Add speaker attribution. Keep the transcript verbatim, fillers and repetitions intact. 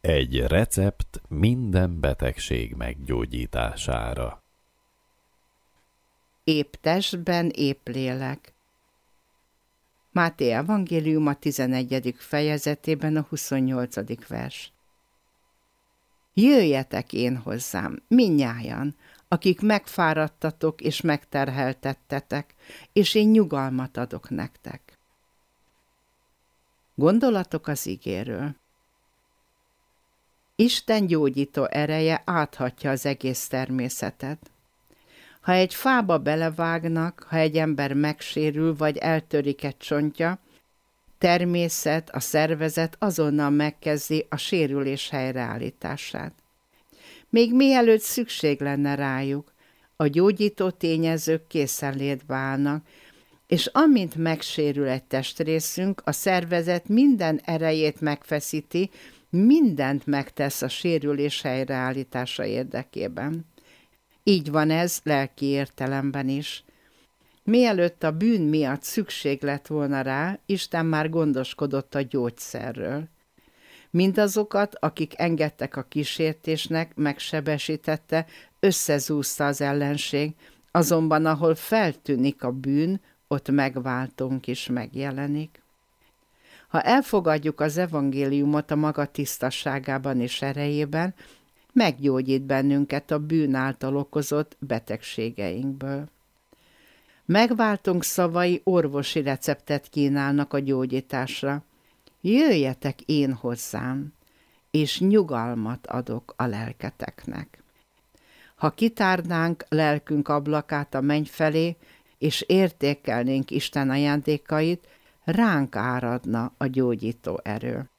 Speaker 1: Egy recept minden betegség meggyógyítására.
Speaker 2: Épp testben, épp lélek. Máté evangéliuma tizenegyedik fejezetében a huszonnyolcadik vers. Jöjjetek én hozzám, mindnyájan, akik megfáradtatok és megterheltettetek, és én nyugalmat adok nektek. Gondolatok az igéről. Isten gyógyító ereje áthatja az egész természetet. Ha egy fába belevágnak, ha egy ember megsérül vagy eltörik egy csontja, természet, a szervezet azonnal megkezdi a sérülés helyreállítását. Még mielőtt szükség lenne rájuk, a gyógyító tényezők készenlétbe állnak, és amint megsérül egy testrészünk, a szervezet minden erejét megfeszíti, mindent megtesz a sérülés helyreállítása érdekében. Így van ez lelki értelemben is. Mielőtt a bűn miatt szükség lett volna rá, Isten már gondoskodott a gyógyszerről. Mindazokat, akik engedtek a kísértésnek, megsebesítette, összezúzta az ellenség, azonban ahol feltűnik a bűn, ott megváltónk is megjelenik. Ha elfogadjuk az evangéliumot a maga tisztasságában és erejében, meggyógyít bennünket a bűn által okozott betegségeinkből. Megváltunk szavai orvosi receptet kínálnak a gyógyításra. Jöjjetek én hozzám, és nyugalmat adok a lelketeknek. Ha kitárnánk lelkünk ablakát a menny felé, és értékelnénk Isten ajándékait, ránk áradna a gyógyító erő.